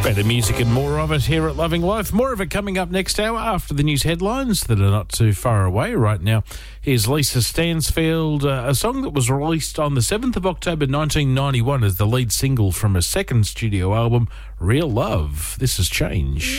Better music and more of it here at Loving Life. More of it coming up next hour after the news headlines that are not too far away right now. Here's Lisa Stansfield, a song that was released on the 7th of October 1991 as the lead single from a second studio album, Real Love. This is Change.